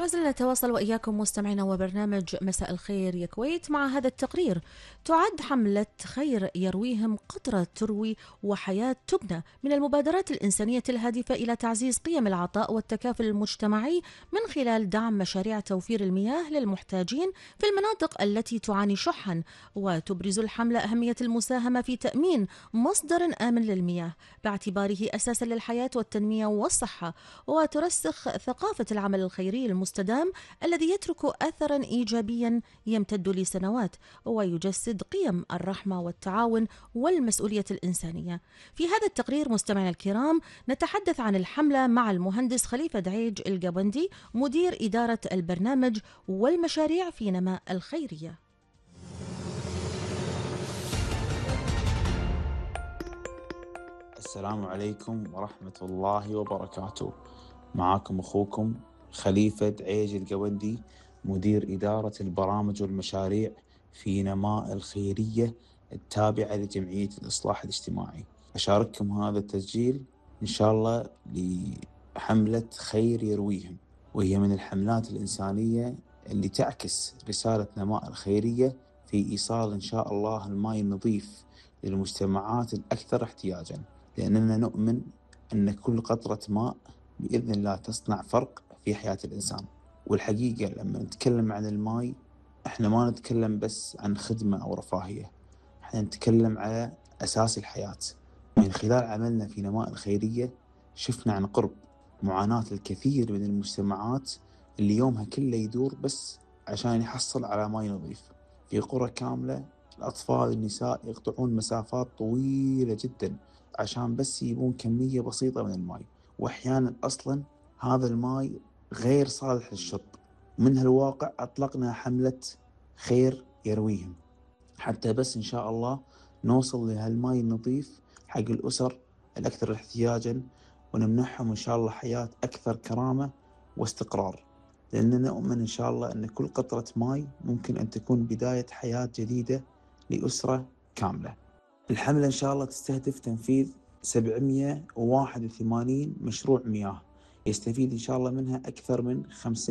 ما زلنا نتواصل وإياكم مستمعينا وبرنامج مساء الخير يا كويت مع هذا التقرير. تعد حملة خير يرويهم قطرة تروي وحياة تبنى من المبادرات الإنسانية الهادفة إلى تعزيز قيم العطاء والتكافل المجتمعي من خلال دعم مشاريع توفير المياه للمحتاجين في المناطق التي تعاني شحا. وتبرز الحملة أهمية المساهمة في تأمين مصدر آمن للمياه باعتباره أساسا للحياة والتنمية والصحة، وترسخ ثقافة العمل الخيري المستدام الذي يترك أثرا إيجابيا يمتد لسنوات، ويجسد قيم الرحمة والتعاون والمسؤولية الإنسانية. في هذا التقرير مستمعينا الكرام نتحدث عن الحملة مع المهندس خليفة دعيج القبندي، مدير إدارة البرنامج والمشاريع في نماء الخيرية. السلام عليكم ورحمة الله وبركاته. معاكم أخوكم خليفة دعيج القبندي، مدير إدارة البرامج والمشاريع في نماء الخيرية التابعة لجمعية الإصلاح الاجتماعي. أشارككم هذا التسجيل إن شاء الله لحملة خير يرويهم، وهي من الحملات الإنسانية اللي تعكس رسالة نماء الخيرية في إيصال إن شاء الله الماء النظيف للمجتمعات الأكثر احتياجاً، لأننا نؤمن أن كل قطرة ماء بإذن الله تصنع فرق في حياة الإنسان. والحقيقة لما نتكلم عن الماء إحنا ما نتكلم بس عن خدمة أو رفاهية، إحنا نتكلم على أساس الحياة. من خلال عملنا في نماء الخيرية شفنا عن قرب معاناة الكثير من المجتمعات اللي يومها كله يدور بس عشان يحصل على ماء نظيف. في قرى كاملة الأطفال والنساء يقطعون مسافات طويلة جدا عشان بس يجيبون كمية بسيطة من الماء، وأحيانا أصلا هذا الماء غير صالح للشرب. من هالواقع أطلقنا حملة خير يرويهم حتى بس إن شاء الله نوصل لهالماء النظيف حق الأسر الأكثر احتياجا، ونمنحهم إن شاء الله حياة أكثر كرامة واستقرار، لأننا نؤمن إن شاء الله أن كل قطرة ماء ممكن أن تكون بداية حياة جديدة لأسرة كاملة. الحملة إن شاء الله تستهدف تنفيذ 781 مشروع مياه يستفيد إن شاء الله منها أكثر من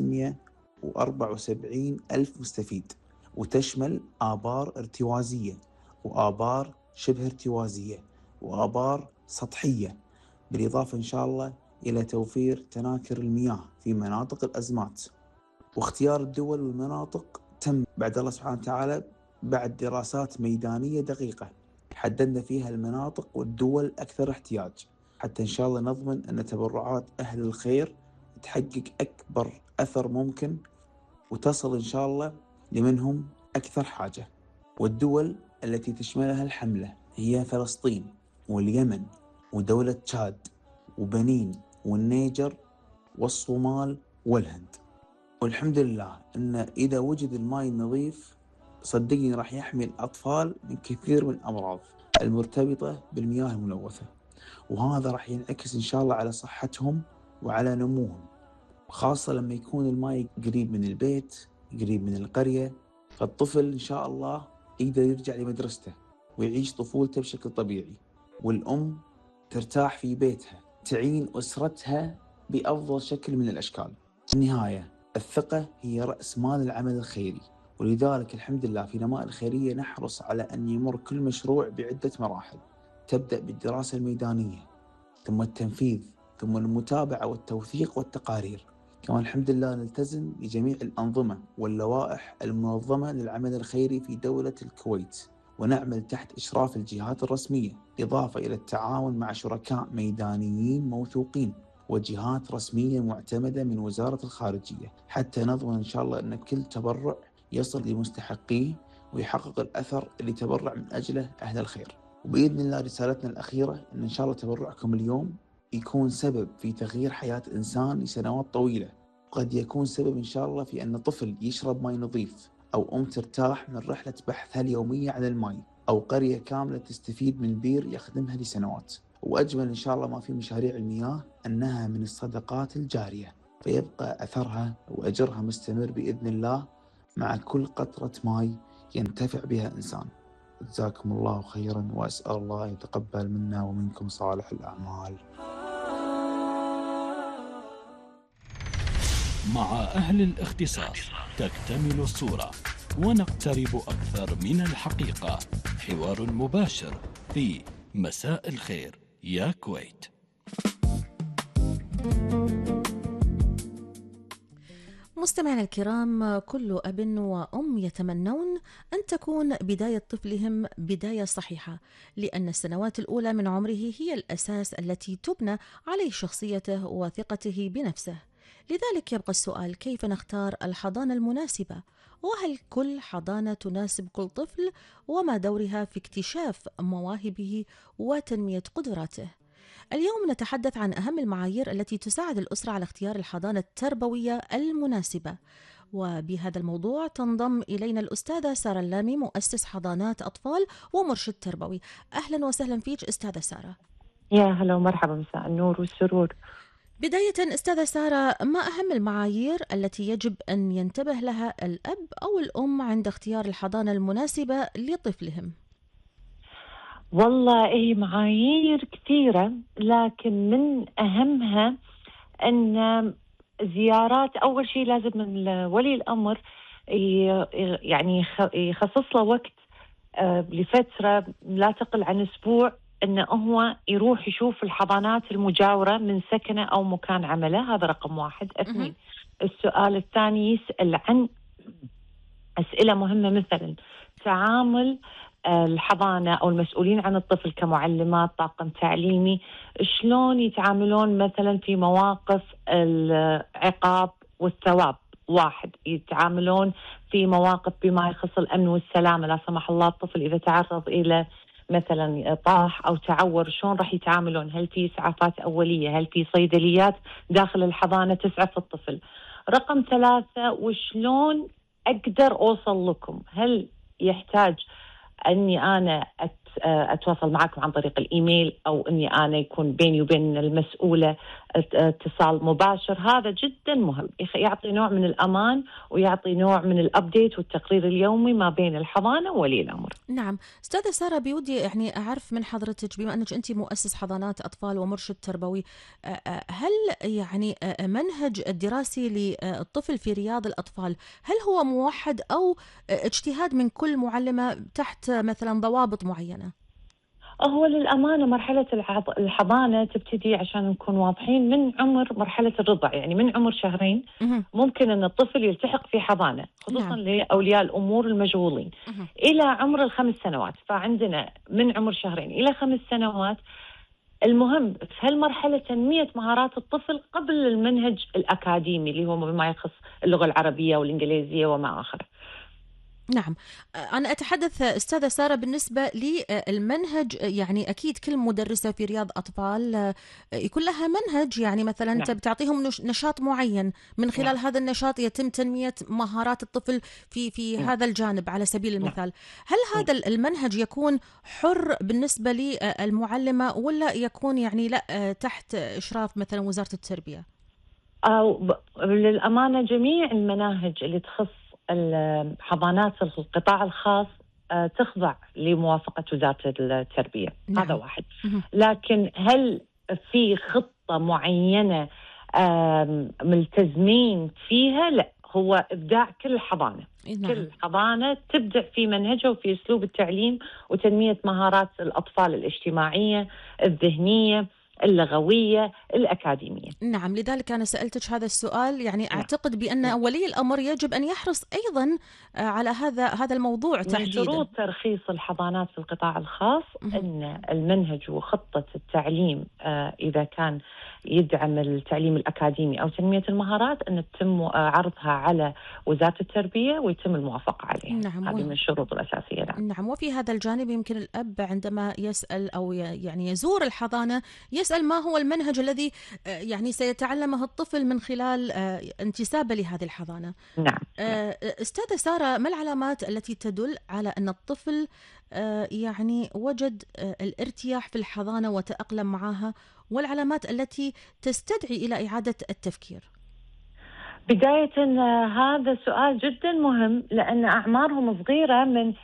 574 ألف مستفيد، وتشمل آبار ارتوازية وآبار شبه ارتوازية وآبار سطحية، بالإضافة إن شاء الله إلى توفير تناكر المياه في مناطق الأزمات. واختيار الدول والمناطق تم بعد الله سبحانه وتعالى بعد دراسات ميدانية دقيقة حددنا فيها المناطق والدول أكثر احتياج، حتى إن شاء الله نضمن أن تبرعات أهل الخير تحقق أكبر أثر ممكن وتصل إن شاء الله لمنهم أكثر حاجة. والدول التي تشملها الحملة هي فلسطين واليمن ودولة تشاد وبنين والنيجر والصومال والهند. والحمد لله أن إذا وجد الماء النظيف صدقني راح يحمي الأطفال من كثير من الأمراض المرتبطة بالمياه الملوثة، وهذا راح ينعكس إن شاء الله على صحتهم وعلى نموهم، خاصة لما يكون الماء قريب من البيت قريب من القرية، فالطفل إن شاء الله يقدر يرجع لمدرسته ويعيش طفولته بشكل طبيعي، والأم ترتاح في بيتها تعين أسرتها بأفضل شكل من الأشكال. في النهاية الثقة هي رأس مال العمل الخيري، ولذلك الحمد لله في نماء الخيرية نحرص على أن يمر كل مشروع بعدة مراحل، تبدأ بالدراسة الميدانية ثم التنفيذ ثم المتابعة والتوثيق والتقارير. كما الحمد لله نلتزم بجميع الأنظمة واللوائح المنظمة للعمل الخيري في دولة الكويت، ونعمل تحت إشراف الجهات الرسمية، إضافة إلى التعاون مع شركاء ميدانيين موثوقين وجهات رسمية معتمدة من وزارة الخارجية، حتى نضمن إن شاء الله أن كل تبرع يصل لمستحقيه ويحقق الأثر اللي تبرع من أجله أهل الخير. وبإذن الله رسالتنا الأخيرة إن شاء الله تبرعكم اليوم يكون سبب في تغيير حياة إنسان لسنوات طويلة، قد يكون سبب إن شاء الله في أن طفل يشرب ماء نظيف، أو أم ترتاح من رحلة بحثها اليومية عن الماء، أو قرية كاملة تستفيد من بير يخدمها لسنوات. وأجمل إن شاء الله ما في مشاريع المياه أنها من الصدقات الجارية، فيبقى أثرها وأجرها مستمر بإذن الله مع كل قطرة ماء ينتفع بها إنسان. جزاكم الله خيرا، وأسأل الله يتقبل منا ومنكم صالح الأعمال. مع أهل الاختصاص تكتمل الصورة ونقترب أكثر من الحقيقة. حوار مباشر في مساء الخير يا كويت. مستمعينا الكرام، كل أب وأم يتمنون أن تكون بداية طفلهم بداية صحيحة، لأن السنوات الأولى من عمره هي الأساس التي تبنى عليه شخصيته وثقته بنفسه. لذلك يبقى السؤال: كيف نختار الحضانة المناسبة؟ وهل كل حضانة تناسب كل طفل؟ وما دورها في اكتشاف مواهبه وتنمية قدراته؟ اليوم نتحدث عن أهم المعايير التي تساعد الأسرة على اختيار الحضانة التربوية المناسبة. وبهذا الموضوع تنضم إلينا الأستاذة سارة اللامي، مؤسس حضانات أطفال ومرشد تربوي. أهلا وسهلا فيك أستاذة سارة. يا هلا ومرحبا، مساء النور والسرور. بداية أستاذة سارة، ما أهم المعايير التي يجب أن ينتبه لها الأب أو الأم عند اختيار الحضانة المناسبة لطفلهم؟ والله معايير كثيرة، لكن من أهمها أن زيارات أول شيء لازم ولي الأمر يعني يخصص له وقت لفترة لا تقل عن أسبوع، أنه هو يروح يشوف الحضانات المجاورة من سكنه أو مكان عمله. هذا رقم واحد. اثنين، السؤال الثاني يسأل عن أسئلة مهمة، مثلا تعامل الحضانة أو المسؤولين عن الطفل كمعلمات، طاقم تعليمي، شلون يتعاملون مثلا في مواقف العقاب والثواب. واحد، يتعاملون في مواقف بما يخص الأمن والسلامة، لا سمح الله الطفل إذا تعرض إلى مثلا طاح أو تعور، شلون راح يتعاملون؟ هل في إسعافات أولية؟ هل في صيدليات داخل الحضانة تسعف الطفل؟ رقم ثلاثة، وشلون أقدر أوصل لكم؟ هل يحتاج أني أنا أتواصل معكم عن طريق الإيميل، أو أني أنا يكون بيني وبين المسؤولة اتصال مباشر؟ هذا جدا مهم، يعطي نوع من الأمان ويعطي نوع من الأبديت والتقرير اليومي ما بين الحضانة وولي الأمر. نعم أستاذة سارة، بودي يعني أعرف من حضرتك، بما أنك أنت مؤسس حضانات أطفال ومرشد تربوي، هل يعني منهج الدراسي للطفل في رياض الأطفال هل هو موحد أو اجتهاد من كل معلمة تحت مثلا ضوابط معينة؟ هو للأمانة مرحلة الحضانة تبتدي، عشان نكون واضحين، من عمر مرحلة الرضع، يعني من عمر شهرين ممكن أن الطفل يلتحق في حضانة، خصوصا نعم. لأولياء الأمور المشغولين، إلى عمر 5 سنوات. فعندنا من عمر شهرين إلى 5 سنوات. المهم في هالمرحلة تنمية مهارات الطفل قبل المنهج الأكاديمي اللي هو بما يخص اللغة العربية والإنجليزية وما آخره. نعم، أنا أتحدث أستاذة سارة بالنسبة للمنهج، يعني أكيد كل مدرسة في رياض أطفال يكون لها منهج، يعني مثلا أنت بتعطيهم نشاط معين، من خلال هذا النشاط يتم تنمية مهارات الطفل في هذا الجانب على سبيل المثال. هل هذا المنهج يكون حر بالنسبة للمعلمة، ولا يكون يعني لا تحت إشراف مثلا وزارة التربية؟ للأمانة جميع المناهج اللي تخص الحضانات القطاع الخاص تخضع لموافقة وزارة التربية. نعم. هذا واحد. لكن هل في خطة معينة ملتزمين فيها؟ لا، هو إبداع كل حضانة. نعم. كل حضانة تبدع في منهجها وفي أسلوب التعليم وتنمية مهارات الأطفال الاجتماعية، الذهنية، اللغوية، الأكاديمية. نعم، لذلك أنا سألتك هذا السؤال. يعني أعتقد بأن ولي الأمر يجب أن يحرص أيضا على هذا الموضوع تحديدا. من شروط ترخيص الحضانات في القطاع الخاص أن المنهج وخطة التعليم إذا كان يدعم التعليم الأكاديمي أو تنمية المهارات أن يتم عرضها على وزارة التربية ويتم الموافقة عليها. نعم. هذه من الشروط الأساسية. نعم. وفي هذا الجانب يمكن الأب عندما يسأل أو يعني يزور الحضانة يسأل ما هو المنهج الذي يعني سيتعلمه الطفل من خلال انتسابه لهذه الحضانة. نعم. أستاذة سارة، ما العلامات التي تدل على أن الطفل يعني وجد الارتياح في الحضانة وتأقلم معها، والعلامات التي تستدعي إلى إعادة التفكير؟ بداية هذا سؤال جدا مهم، لأن أعمارهم صغيرة من